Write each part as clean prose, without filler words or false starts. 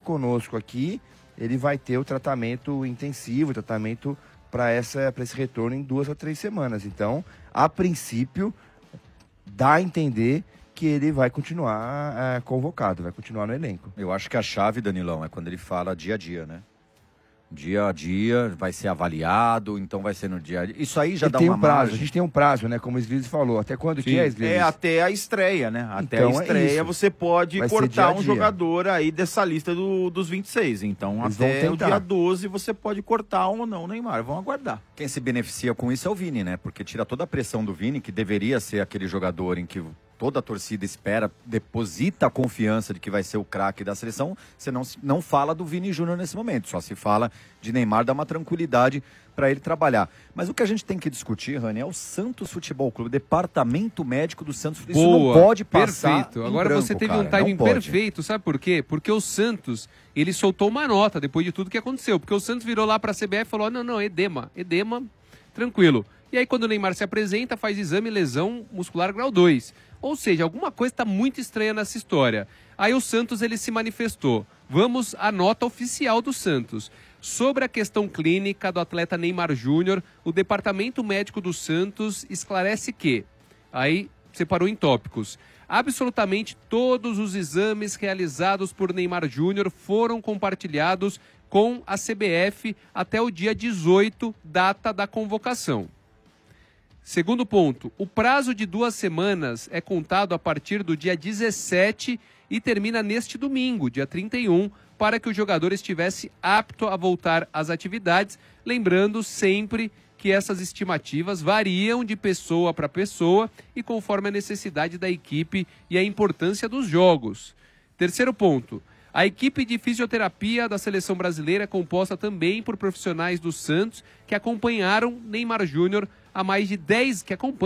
conosco aqui, ele vai ter o tratamento intensivo, o tratamento para esse retorno em 2 a 3 semanas. Então, a princípio, dá a entender que ele vai continuar convocado, vai continuar no elenco. Eu acho que a chave, Danilão, é quando ele fala dia a dia, né? Dia a dia, vai ser avaliado, então vai ser no dia a dia. Isso aí já dá uma prazo, a gente tem um prazo, né? Como o Sgliz falou. Até quando que é, Sgliz? É até a estreia, né? Até então, a estreia você pode cortar um jogador aí dessa lista dos 26. Então eles até o dia 12 você pode cortar um ou não o Neymar. Vamos aguardar. Quem se beneficia com isso é o Vini, né? Porque tira toda a pressão do Vini, que deveria ser aquele jogador em que toda a torcida espera, deposita a confiança de que vai ser o craque da seleção. Você não fala do Vini Júnior nesse momento, só se fala de Neymar, dá uma tranquilidade para ele trabalhar. Mas o que a gente tem que discutir, Rani, é o Santos Futebol Clube, o departamento médico do Santos. Isso não pode passar. Perfeito. Agora branco, você teve cara. um timing perfeito, sabe por quê? Porque o Santos, ele soltou uma nota depois de tudo que aconteceu, porque o Santos virou lá para a CBF e falou, não, edema, tranquilo. E aí quando o Neymar se apresenta, faz exame, lesão muscular grau 2. Ou seja, alguma coisa está muito estranha nessa história. Aí o Santos ele se manifestou. Vamos à nota oficial do Santos. Sobre a questão clínica do atleta Neymar Júnior, o departamento médico do Santos esclarece que, aí separou em tópicos, absolutamente todos os exames realizados por Neymar Júnior foram compartilhados com a CBF até o dia 18, data da convocação. Segundo ponto, o prazo de 2 semanas é contado a partir do dia 17 e termina neste domingo, dia 31, para que o jogador estivesse apto a voltar às atividades, lembrando sempre que essas estimativas variam de pessoa para pessoa e conforme a necessidade da equipe e a importância dos jogos. Terceiro ponto, a equipe de fisioterapia da seleção brasileira é composta também por profissionais do Santos que acompanharam Neymar Júnior há mais de 10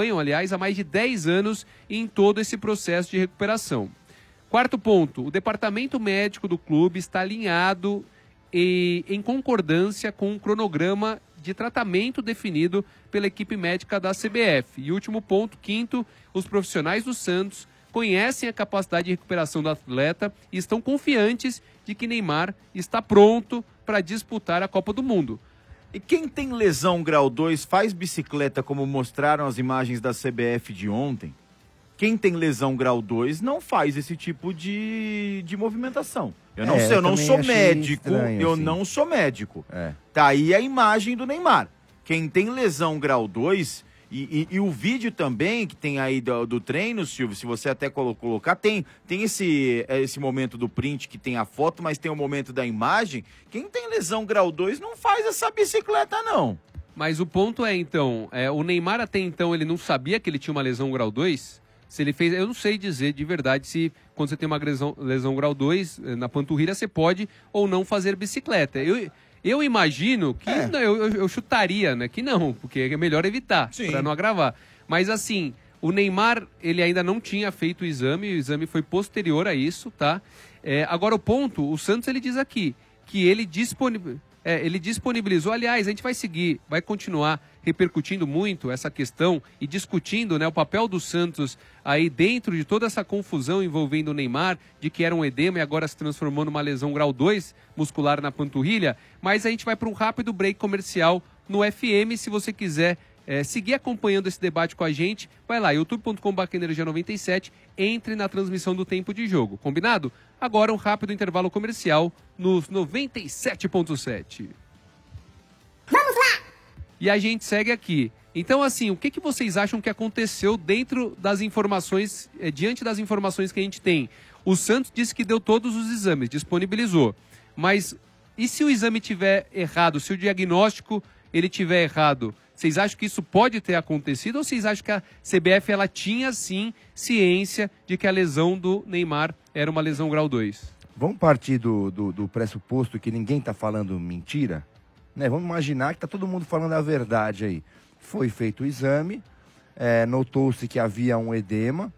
anos em todo esse processo de recuperação. Quarto ponto, o departamento médico do clube está alinhado e em concordância com o cronograma de tratamento definido pela equipe médica da CBF. E último ponto, quinto, os profissionais do Santos conhecem a capacidade de recuperação do atleta e estão confiantes de que Neymar está pronto para disputar a Copa do Mundo. E quem tem lesão grau 2 faz bicicleta, como mostraram as imagens da CBF de ontem. Quem tem lesão grau 2 não faz esse tipo de movimentação. Eu não sei, eu não sou médico. Não sou médico. Tá aí a imagem do Neymar. Quem tem lesão grau 2... E o vídeo também, que tem aí do treino, Silvio, se você até colocar, tem esse momento do print que tem a foto, mas tem o momento da imagem. Quem tem lesão grau 2 não faz essa bicicleta, não. Mas o ponto é, então, o Neymar até então ele não sabia que ele tinha uma lesão grau 2? Se ele fez, eu não sei dizer de verdade se quando você tem uma lesão grau 2 na panturrilha, você pode ou não fazer bicicleta. Eu imagino que eu chutaria, né? Que não, porque é melhor evitar, para não agravar. Mas assim, o Neymar, ele ainda não tinha feito o exame foi posterior a isso, tá? Agora o ponto, o Santos ele diz aqui que ele disponibilizou, aliás, a gente vai continuar repercutindo muito essa questão e discutindo, né, o papel do Santos aí dentro de toda essa confusão envolvendo o Neymar, de que era um edema e agora se transformou numa lesão grau 2 muscular na panturrilha, mas a gente vai para um rápido break comercial no FM. Se você quiser seguir acompanhando esse debate com a gente, vai lá, youtube.com/energia97, entre na transmissão do Tempo de Jogo, combinado? Agora um rápido intervalo comercial nos 97.7. Vamos lá! E a gente segue aqui. Então, assim, o que vocês acham que aconteceu dentro das informações, diante das informações que a gente tem? O Santos disse que deu todos os exames, disponibilizou. Mas e se o exame tiver errado, se o diagnóstico ele tiver errado? Vocês acham que isso pode ter acontecido ou vocês acham que a CBF ela tinha sim ciência de que a lesão do Neymar era uma lesão grau 2? Vamos partir do pressuposto que ninguém está falando mentira? Né? Vamos imaginar que está todo mundo falando a verdade aí. Foi feito o exame, notou-se que havia um edema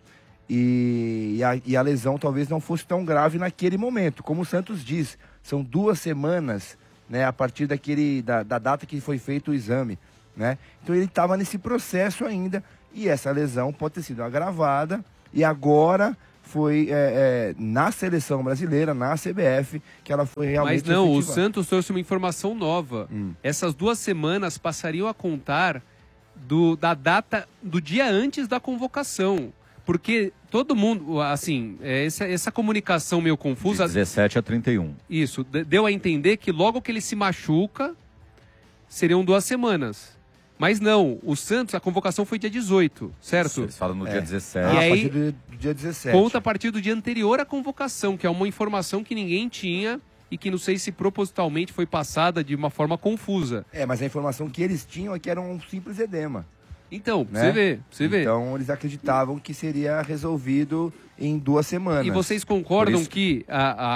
e a lesão talvez não fosse tão grave naquele momento. Como o Santos diz, são 2 semanas, né, a partir da data que foi feito o exame. Né? Então ele estava nesse processo ainda e essa lesão pode ter sido agravada e agora foi na seleção brasileira, na CBF, que ela foi realmente Mas não, o efetivada. Santos trouxe uma informação nova. Essas 2 semanas passariam a contar da data do dia antes da convocação. Porque todo mundo, assim, essa comunicação meio De confusa... 17 a 31. Isso, deu a entender que logo que ele se machuca, seriam 2 semanas. Mas não, o Santos, a convocação foi dia 18, certo? Eles falam no dia 17. E a aí, partir do dia 17. conta a partir do dia anterior à convocação, que é uma informação que ninguém tinha e que não sei se propositalmente foi passada de uma forma confusa. Mas a informação que eles tinham é que era um simples edema. Então, né? você vê. Então eles acreditavam que seria resolvido em 2 semanas. E vocês concordam Por isso- que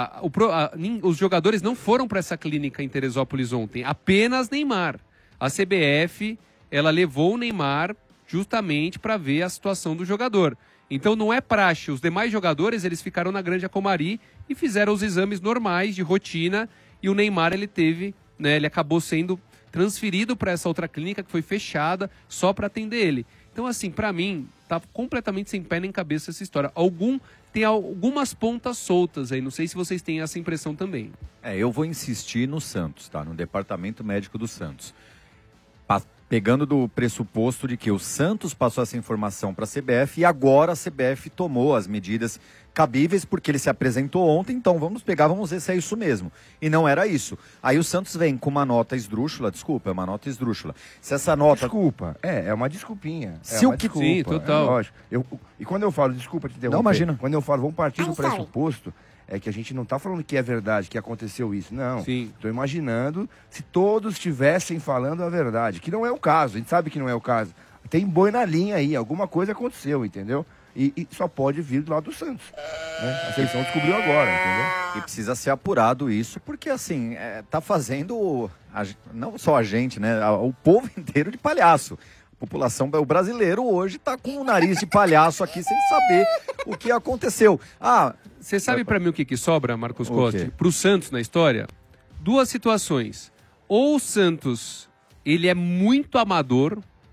os jogadores não foram para essa clínica em Teresópolis ontem, apenas Neymar. A CBF, ela levou o Neymar justamente para ver a situação do jogador. Então não é praxe. Os demais jogadores, eles ficaram na Granja Comari e fizeram os exames normais de rotina, e o Neymar, ele teve, né, ele acabou sendo transferido para essa outra clínica que foi fechada só para atender ele. Então, assim, para mim, tá completamente sem pé nem cabeça essa história. Tem algumas pontas soltas aí, não sei se vocês têm essa impressão também. Eu vou insistir no Santos, tá? No departamento médico do Santos. Pegando do pressuposto de que o Santos passou essa informação para a CBF e agora a CBF tomou as medidas cabíveis porque ele se apresentou ontem, então vamos ver se é isso mesmo. E não era isso. Aí o Santos vem com uma nota esdrúxula, desculpa, é uma nota esdrúxula. Se essa nota... Desculpa, é uma desculpinha. Se uma o que- desculpa, Sim, total. lógico. E quando eu falo, desculpa te interromper. Não, imagina. Quando eu falo, vamos partir do I'm sorry. pressuposto, é que a gente não está falando que é verdade, que aconteceu isso. Não. Sim. Estou imaginando se todos estivessem falando a verdade, que não é o caso. A gente sabe que não é o caso. Tem boi na linha aí, alguma coisa aconteceu, entendeu? E só pode vir do lado do Santos. Né? A seleção descobriu agora, entendeu? E precisa ser apurado isso, porque assim, tá fazendo, não só a gente, né? O povo inteiro de palhaço. A população, o brasileiro hoje tá com o nariz de palhaço aqui sem saber o que aconteceu. Você sabe para mim o que sobra, Marcos O Costa? quê? Pro Santos na história? 2 situações. Ou o Santos, ele é muito amador,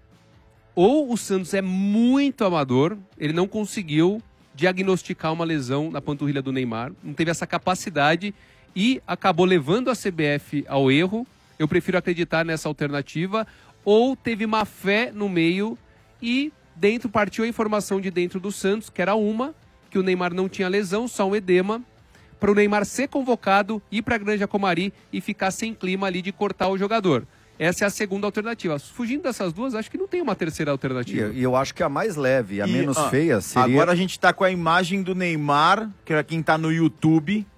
ou o Santos é muito amador, ele não conseguiu diagnosticar uma lesão na panturrilha do Neymar, não teve essa capacidade e acabou levando a CBF ao erro. Eu prefiro acreditar nessa alternativa. Ou teve má fé no meio e partiu a informação de dentro do Santos, que era que o Neymar não tinha lesão, só um edema, para o Neymar ser convocado, ir para a Granja Comari e ficar sem clima ali de cortar o jogador. Essa é a segunda alternativa. Fugindo dessas 2, acho que não tem uma terceira alternativa. E eu acho que a mais leve, a E, menos feia seria... Agora a gente tá com a imagem do Neymar, que é quem tá no YouTube,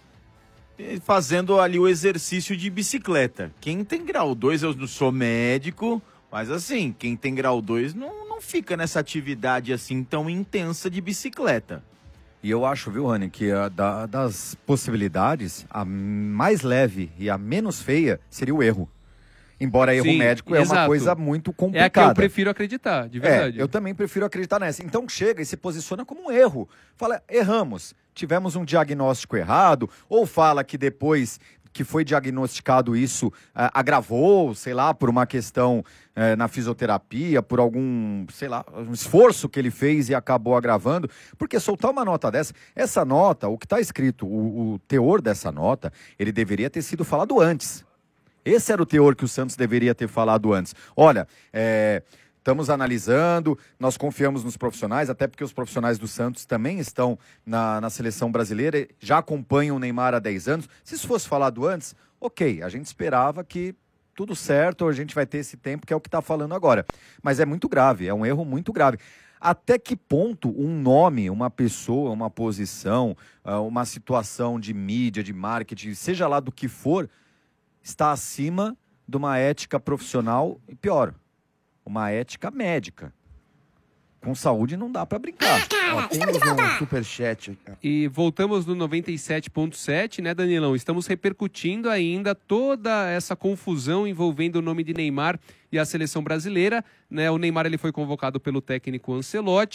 fazendo ali o exercício de bicicleta. Quem tem grau 2, eu não sou médico, mas assim, quem tem grau 2 não fica nessa atividade assim tão intensa de bicicleta. E eu acho, viu, Rani, que das possibilidades, a mais leve e a menos feia seria o erro. Embora erro Sim, médico é uma exato. coisa muito É complicada. a que eu prefiro acreditar, de verdade. Eu também prefiro acreditar nessa. Então chega e se posiciona como um erro. Fala, erramos, tivemos um diagnóstico errado, ou fala que depois que foi diagnosticado isso, agravou, sei lá, por uma questão na fisioterapia, por algum, sei lá, um esforço que ele fez e acabou agravando. Porque soltar uma nota dessa, essa nota, o que está escrito, o teor dessa nota, ele deveria ter sido falado antes. Esse era o teor que o Santos deveria ter falado antes. Olha, estamos analisando, nós confiamos nos profissionais, até porque os profissionais do Santos também estão na seleção brasileira, já acompanham o Neymar há 10 anos. Se isso fosse falado antes, ok, a gente esperava que tudo certo, a gente vai ter esse tempo, que é o que está falando agora. Mas é muito grave, é um erro muito grave. Até que ponto um nome, uma pessoa, uma posição, uma situação de mídia, de marketing, seja lá do que for, está acima de uma ética profissional e pior, uma ética médica. Com saúde não dá para brincar. Ó, temos um superchat. E voltamos no 97.7, né, Danilão? Estamos repercutindo ainda toda essa confusão envolvendo o nome de Neymar e a seleção brasileira, né? O Neymar ele foi convocado pelo técnico Ancelotti.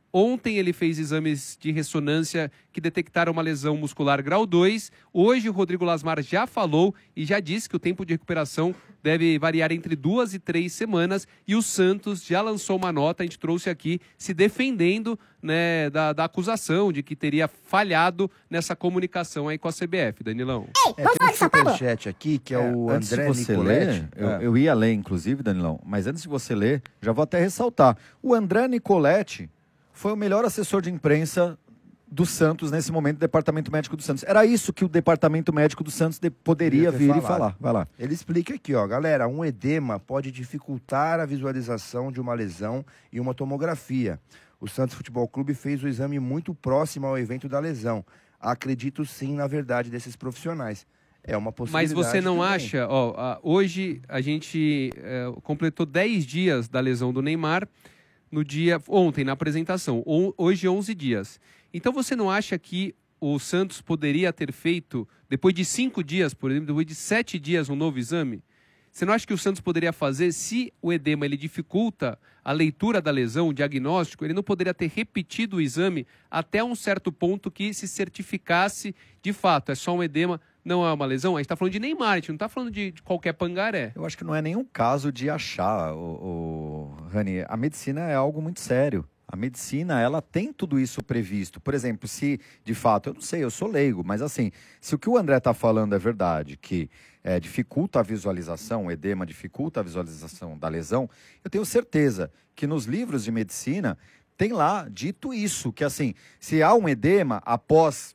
Ontem ele fez exames de ressonância que detectaram uma lesão muscular grau 2. Hoje o Rodrigo Lasmar já falou e já disse que o tempo de recuperação deve variar entre 2 e 3 semanas. E o Santos já lançou uma nota, a gente trouxe aqui, se defendendo, né, da acusação de que teria falhado nessa comunicação aí com a CBF. Danilão. Tem um superchat aqui, que é o antes André de você Nicoletti. ler, eu ia ler, inclusive, Danilão, mas antes de você ler, já vou até ressaltar. O André Nicoletti foi o melhor assessor de imprensa do Santos nesse momento, do Departamento Médico do Santos. Era isso que o Departamento Médico do Santos poderia vir e falar. Vai lá. Ele explica aqui, ó, galera, um edema pode dificultar a visualização de uma lesão e uma tomografia. O Santos Futebol Clube fez o exame muito próximo ao evento da lesão. Acredito sim na verdade desses profissionais. É uma possibilidade. Mas você não também. acha, hoje a gente completou 10 dias da lesão do Neymar, ontem na apresentação, hoje 11 dias. Então você não acha que o Santos poderia ter feito, depois de 5 dias, por exemplo, depois de 7 dias, um novo exame? Você não acha que o Santos poderia fazer, se o edema ele dificulta a leitura da lesão, o diagnóstico, ele não poderia ter repetido o exame até um certo ponto que se certificasse de fato, é só um edema, não é uma lesão? A gente está falando de Neymar, a gente não está falando de qualquer pangaré. Eu acho que não é nenhum caso de achar, Rani. A medicina é algo muito sério. A medicina, ela tem tudo isso previsto. Por exemplo, se de fato, eu não sei, eu sou leigo, mas assim, se o que o André está falando é verdade, que dificulta a visualização, o edema dificulta a visualização da lesão, eu tenho certeza que nos livros de medicina tem lá dito isso, que assim, se há um edema após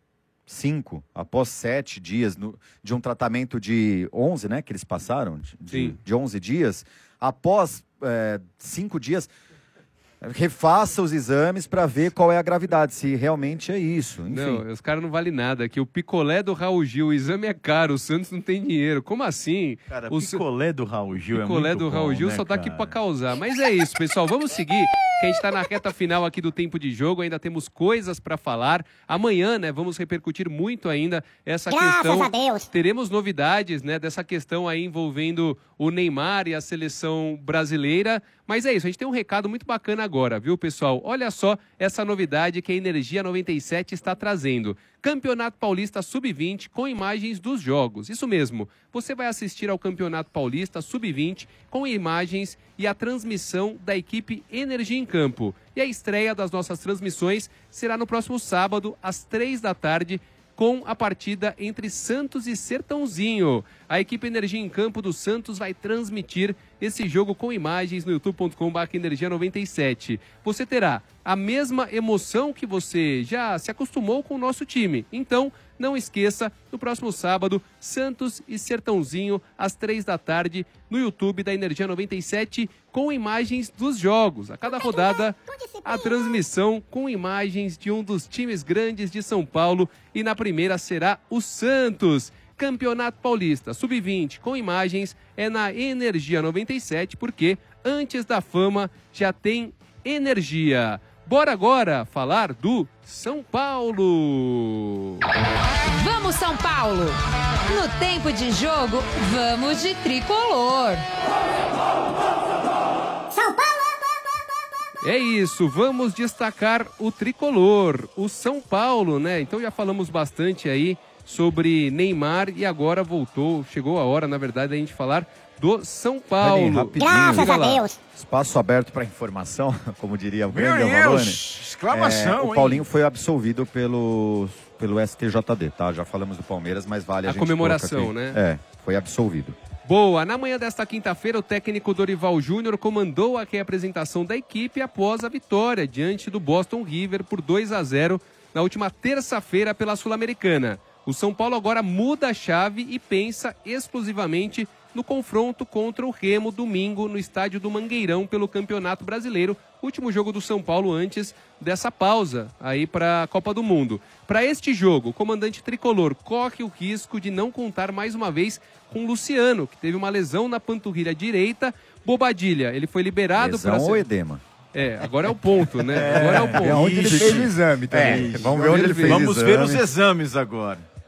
7 dias de um tratamento de 11, né, que eles passaram, de 11 dias, após 5 dias, refaça os exames para ver qual é a gravidade, se realmente é isso. Enfim. Não, os caras não valem nada. Aqui o picolé do Raul Gil, o exame é caro, o Santos não tem dinheiro. Como assim? Cara, o picolé do Raul Gil é muito bom. Picolé do Raul Gil, né, só tá aqui para causar. Mas é isso, pessoal. Vamos seguir, que a gente tá na reta final aqui do tempo de jogo. Ainda temos coisas para falar. Amanhã, né, vamos repercutir muito ainda essa questão. Graças a Deus. Teremos novidades, né, dessa questão aí envolvendo o Neymar e a seleção brasileira. Mas é isso, a gente tem um recado muito bacana agora, viu, pessoal? Olha só essa novidade que a Energia 97 está trazendo. Campeonato Paulista Sub-20 com imagens dos jogos. Isso mesmo, você vai assistir ao Campeonato Paulista Sub-20 com imagens e a transmissão da equipe Energia em Campo. E a estreia das nossas transmissões será no próximo sábado, às 3h, com a partida entre Santos e Sertãozinho. A equipe Energia em Campo do Santos vai transmitir esse jogo com imagens no youtube.com/energia97. Você terá a mesma emoção que você já se acostumou com o nosso time. Então, não esqueça, no próximo sábado, Santos e Sertãozinho, às 3h, no YouTube da Energia 97, com imagens dos jogos. A cada rodada, a transmissão com imagens de um dos times grandes de São Paulo. E na primeira será o Santos. Campeonato Paulista Sub-20 com imagens é na Energia 97, porque antes da fama já tem energia. Bora agora falar do São Paulo. Vamos, São Paulo! No tempo de jogo, vamos de tricolor. São Paulo! É isso, vamos destacar o tricolor, o São Paulo, né? Então já falamos bastante aí sobre Neymar e agora chegou a hora, na verdade, da gente falar do São Paulo. Rani, rapidinho. Graças a Deus. Espaço aberto para informação, como diria o grande Meu Avalone. Deus, exclamação, O Paulinho foi absolvido pelo STJD, tá? Já falamos do Palmeiras, mas vale a gente comemoração, aqui. né? Foi absolvido. Boa, na manhã desta quinta-feira, o técnico Dorival Júnior comandou a reapresentação da equipe após a vitória diante do Boston River por 2-0 na última terça-feira pela Sul-Americana. O São Paulo agora muda a chave e pensa exclusivamente no confronto contra o Remo domingo no estádio do Mangueirão pelo Campeonato Brasileiro, último jogo do São Paulo antes dessa pausa aí para a Copa do Mundo. Para este jogo, o comandante tricolor corre o risco de não contar mais uma vez com o Luciano, que teve uma lesão na panturrilha direita. Bobadilha, ele foi liberado para lesão ou edema? Agora é o ponto, né? Agora é o ponto. É onde ele fez o exame também. Vamos ver onde ele fez o exame. Vamos ver os exames agora.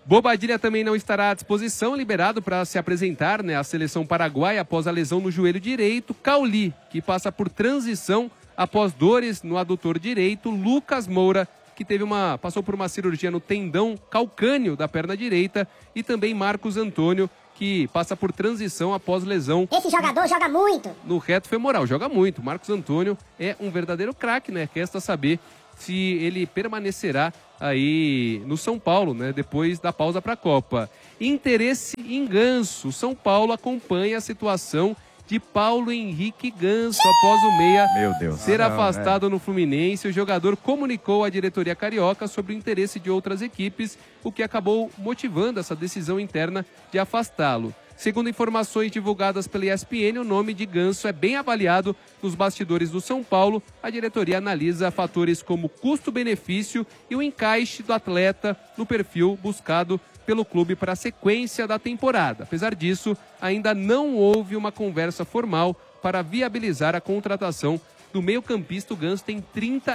Bobadilha também não estará à disposição, liberado para se apresentar, né, à seleção paraguaia após a lesão no joelho direito. Cauli, que passa por transição após dores no adutor direito. Lucas Moura, que passou por uma cirurgia no tendão calcâneo da perna direita. E também Marcos Antônio, que passa por transição após lesão. Esse jogador joga muito. No reto femoral, joga muito. Marcos Antônio é um verdadeiro craque, né? Resta saber se ele permanecerá aí no São Paulo, né? Depois da pausa para a Copa. Interesse em Ganso. São Paulo acompanha a situação de Paulo Henrique Ganso após o meia ser afastado no Fluminense. O jogador comunicou à diretoria carioca sobre o interesse de outras equipes, o que acabou motivando essa decisão interna de afastá-lo. Segundo informações divulgadas pela ESPN, o nome de Ganso é bem avaliado nos bastidores do São Paulo. A diretoria analisa fatores como custo-benefício e o encaixe do atleta no perfil buscado pelo clube para a sequência da temporada. Apesar disso, ainda não houve uma conversa formal para viabilizar a contratação do meio-campista. O Ganso tem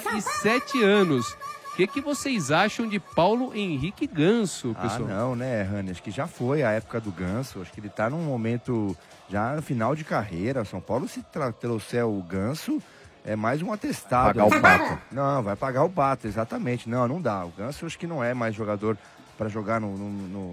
37 anos. O que vocês acham de Paulo Henrique Ganso, pessoal? Não, né, Rani? Acho que já foi a época do Ganso. Acho que ele tá num momento já no final de carreira. São Paulo, se trouxer o Ganso, é mais um atestado. Pagar o pato. Não, vai pagar o pato, exatamente. Não dá. O Ganso acho que não é mais jogador para jogar no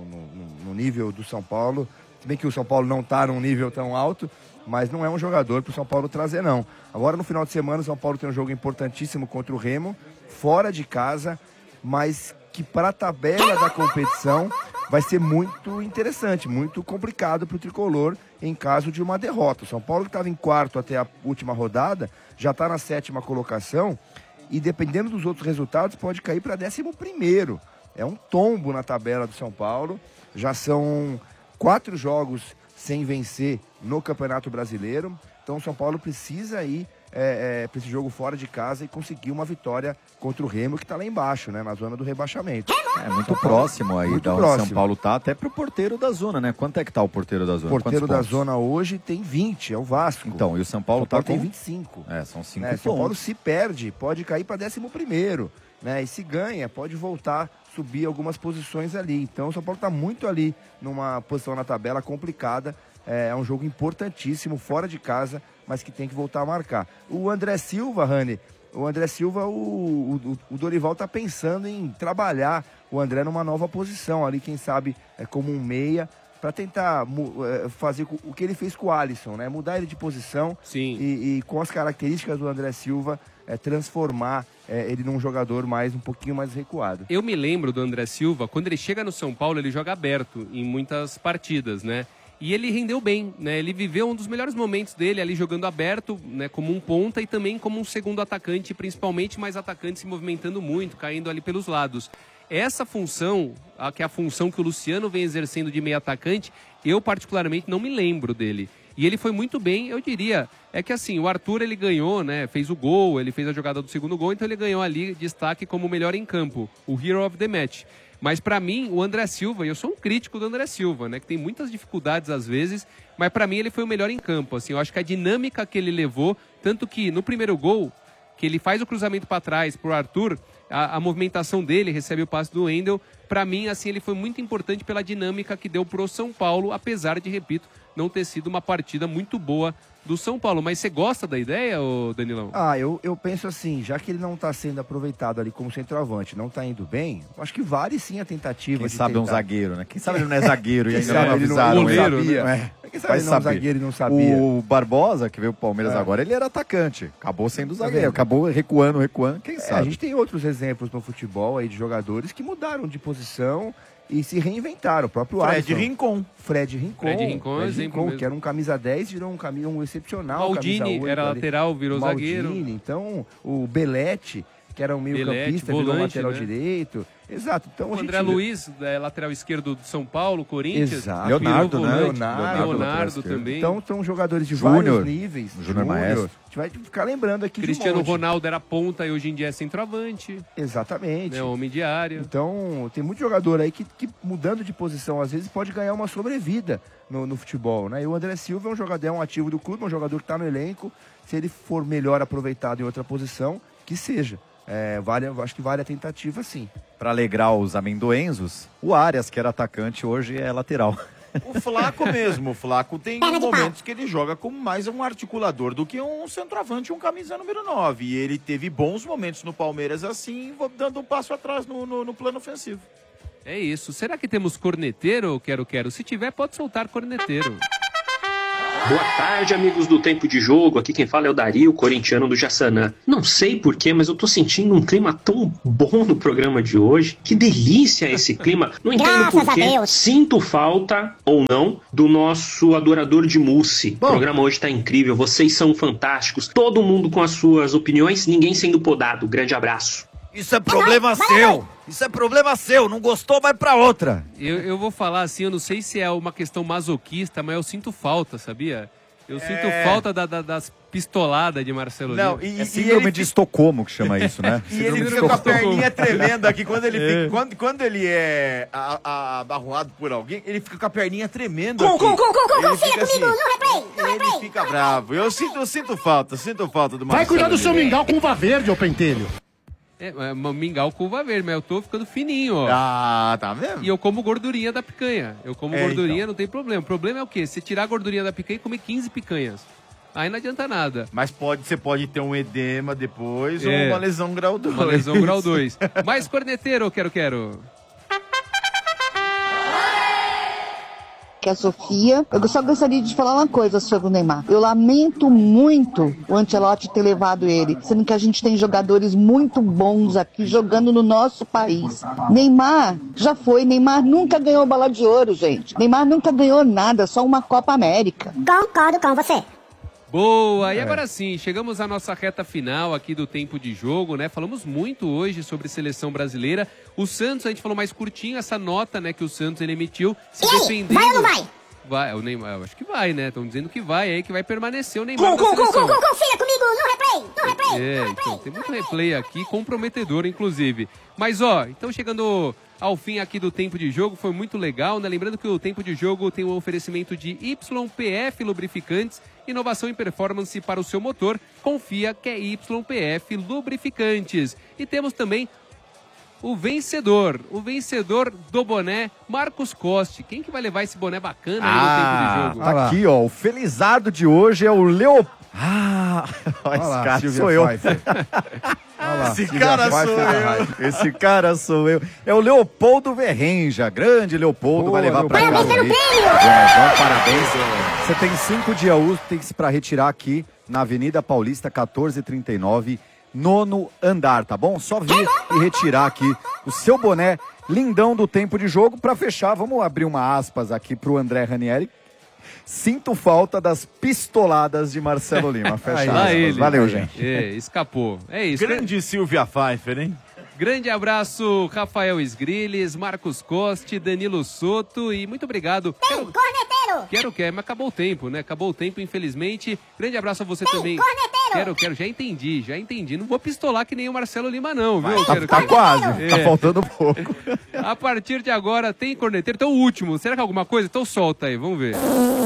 nível do São Paulo. Se bem que o São Paulo não tá num nível tão alto, mas não é um jogador para o São Paulo trazer, não. Agora, no final de semana, o São Paulo tem um jogo importantíssimo contra o Remo, fora de casa, mas que para a tabela da competição vai ser muito interessante, muito complicado para o Tricolor em caso de uma derrota. O São Paulo, que estava em quarto até a última rodada, já está na 7ª colocação e, dependendo dos outros resultados, pode cair para 11º. É um tombo na tabela do São Paulo. Já são 4 jogos sem vencer no Campeonato Brasileiro. Então o São Paulo precisa ir para esse jogo fora de casa e conseguir uma vitória contra o Remo, que está lá embaixo, né, na zona do rebaixamento. É muito próximo aí muito da onde próximo. São Paulo tá, até pro porteiro da zona, né? Quanto é que tá o porteiro da zona? O porteiro Quantos da pontos? zona hoje tem 20, é o Vasco. Então, e o São Paulo, tem com 25. São 5 né? pontos. São Paulo se perde, pode cair para 11º, né? E se ganha, pode voltar, subir algumas posições ali. Então o São Paulo está muito ali numa posição na tabela complicada. É um jogo importantíssimo, fora de casa, mas que tem que voltar a marcar. O André Silva, Rani, o Dorival está pensando em trabalhar o André numa nova posição ali, quem sabe como um meia, para tentar fazer o que ele fez com o Alisson, né? Mudar ele de posição. Sim. E com as características do André Silva, transformar ele num jogador um pouquinho mais recuado. Eu me lembro do André Silva, quando ele chega no São Paulo, ele joga aberto em muitas partidas, né? E ele rendeu bem, né? Ele viveu um dos melhores momentos dele ali jogando aberto, né? Como um ponta e também como um segundo atacante, principalmente, mais atacante se movimentando muito, caindo ali pelos lados. Essa função, que é a função que o Luciano vem exercendo de meio atacante, eu particularmente não me lembro dele. E ele foi muito bem, eu diria. É que assim, o Arthur ele ganhou, né? Fez o gol, ele fez a jogada do segundo gol, então ele ganhou ali destaque como o melhor em campo, o Hero of the Match. Mas para mim, o André Silva, e eu sou um crítico do André Silva, né? Que tem muitas dificuldades às vezes, mas para mim ele foi o melhor em campo. Assim, eu acho que a dinâmica que ele levou, tanto que no primeiro gol, que ele faz o cruzamento para trás pro Arthur, a movimentação dele, recebe o passe do Wendel, para mim, assim, ele foi muito importante pela dinâmica que deu pro São Paulo, apesar de, repito, não ter sido uma partida muito boa do São Paulo. Mas você gosta da ideia, ô Danilão? Eu penso assim, já que ele não está sendo aproveitado ali como centroavante, não está indo bem, eu acho que vale sim a tentativa. Quem de sabe tentar. um zagueiro, né? Quem sabe ele não é zagueiro e Quem ainda sabe não ele não- avisaram ele. goleiro, sabia. É. Quem sabe Vai ele não é um saber. zagueiro e não sabia. O Barbosa, que veio pro Palmeiras agora, ele era atacante. Acabou sendo zagueiro. vendo? Acabou recuando. Quem A sabe? gente tem outros exemplos no futebol aí de jogadores que mudaram de posição e se reinventaram. O próprio Fred Alisson. Rincon. Fred Rincon, é um exemplo mesmo. que era um camisa 10, virou um excepcional. Maldini camisa 8 era ali. lateral, virou zagueiro. Então, o Belete, que era um meio Belete, campista, virou volante, lateral né? direito. Exato. Então, O a gente André Luiz, lateral esquerdo do São Paulo, Corinthians. Exato. Leonardo, virou né? volante. Leonardo, Leonardo também. Então, são jogadores de Júnior. vários níveis. Júnior Maestro. A gente vai ficar lembrando aqui Cristiano de um monte. Ronaldo era ponta e hoje em dia é centroavante, Exatamente. né, homem de área. Então, tem muito jogador aí que mudando de posição, às vezes, pode ganhar uma sobrevida no futebol, né? E o André Silva é um jogador, é um ativo do clube, um jogador que está no elenco. Se ele for melhor aproveitado em outra posição, que seja. Acho que vale a tentativa, sim. para alegrar os amendoenzos, o Arias, que era atacante, hoje é lateral. O Flaco mesmo, o Flaco tem Perna de pau. momentos que ele joga como mais um articulador do que um centroavante, um camisa número 9. E ele teve bons momentos no Palmeiras assim, dando um passo atrás no plano ofensivo. É isso. Será que temos corneteiro, Quero? Se tiver, pode soltar corneteiro. Boa tarde, amigos do Tempo de Jogo. Aqui quem fala é o Dario, corintiano do Jaçanã. Não sei porquê, mas eu tô sentindo um clima tão bom no programa de hoje. Que delícia esse clima. Não entendo Graças a porquê. Deus. Sinto falta, ou não, do nosso adorador de mousse. O programa hoje tá incrível, vocês são fantásticos. Todo mundo com as suas opiniões, ninguém sendo podado. Grande abraço. Isso é problema seu! Isso é problema seu! Não gostou, vai pra outra! Eu vou falar assim, eu não sei se é uma questão masoquista, mas eu sinto falta, sabia? Eu sinto falta das pistoladas de Marcelo Lima. É síndrome de Estocolmo que chama isso, né? E ele fica com a perninha tremenda aqui, quando ele é abarroado por alguém, ele fica com a perninha tremendo aqui. Confia comigo, no replay, Ele fica bravo. Eu sinto falta do Marcelo. Vai cuidar do seu Lima. mingau com uva verde, ô pentelho. Mingau com uva verde, mas eu tô ficando fininho, ó. Ah, tá vendo? E eu como gordurinha da picanha. Eu como gordurinha, então. não tem problema. O problema é o quê? Você tirar a gordurinha da picanha e comer 15 picanhas. Aí não adianta nada. Mas você pode ter um edema depois ou uma lesão grau 2. Uma lesão grau 2. Mais corneteiro, Quero. Que é a Sofia. Eu só gostaria de falar uma coisa sobre o Neymar. Eu lamento muito o Ancelotti ter levado ele, sendo que a gente tem jogadores muito bons aqui jogando no nosso país. Neymar já foi, Neymar nunca ganhou bola de ouro, gente. Neymar nunca ganhou nada, só uma Copa América. Concordo com você. Boa! E agora sim, chegamos à nossa reta final aqui do Tempo de Jogo, né? Falamos muito hoje sobre seleção brasileira. O Santos, a gente falou mais curtinho, essa nota, né, que o Santos ele emitiu, se E aí, defendendo. vai ou não vai? Vai, o Neymar, eu acho que vai, né? Estão dizendo que vai, aí que vai permanecer o Neymar na Confia seleção. comigo, no replay. Então, tem muito replay aqui, comprometedor, inclusive. Mas, ó, então chegando ao fim aqui do Tempo de Jogo, foi muito legal, né? Lembrando que o Tempo de Jogo tem um oferecimento de YPF Lubrificantes, inovação e performance para o seu motor. Confia que é YPF Lubrificantes. E temos também o vencedor do boné, Marcos Costi. Quem que vai levar esse boné bacana aí no Tempo de Jogo? Tá aqui, ó. O felizardo de hoje é o Leopoldo. Esse cara sou eu. Esse cara sou eu. É o Leopoldo Verrenja. Grande Leopoldo. Vai levar pra casa aí. Parabéns. Você tem 5 dias úteis pra retirar aqui na Avenida Paulista 1439, 9º andar, tá bom? Só vir e retirar aqui o seu boné lindão do Tempo de Jogo. Pra fechar, vamos abrir uma aspas aqui pro André Ranieri. Sinto falta das pistoladas de Marcelo Lima. Fecha aspas. Valeu, gente. Escapou. É isso. Grande Silvia Pfeiffer, hein? Grande abraço, Rafael Esgriles, Marcos Costi, Danilo Soto e muito obrigado. Corneteiro! Quero, mas acabou o tempo, né? Acabou o tempo, infelizmente. Grande abraço a você também. Corneteiro! Quero, já entendi. Não vou pistolar que nem o Marcelo Lima, não, viu? Tá quase, tá faltando pouco. A partir de agora tem corneteiro. Então o último, será que alguma coisa? Então solta aí, vamos ver.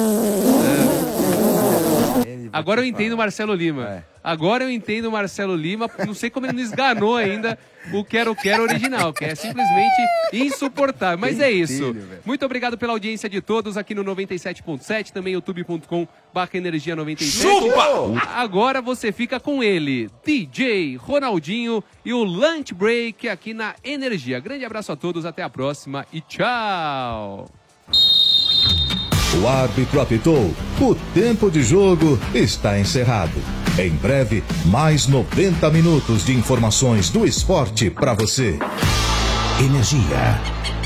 Agora eu entendo o Marcelo Lima. Agora eu entendo o Marcelo Lima. Não sei como ele não esganou ainda o Quero original, que é simplesmente insuportável. Mas é isso. Muito obrigado pela audiência de todos aqui no 97.7, também youtube.com/energia97. Agora você fica com ele, DJ Ronaldinho e o Lunch Break aqui na Energia. Grande abraço a todos, até a próxima e tchau! O árbitro apitou. O tempo de jogo está encerrado. Em breve, mais 90 minutos de informações do esporte para você. Energia.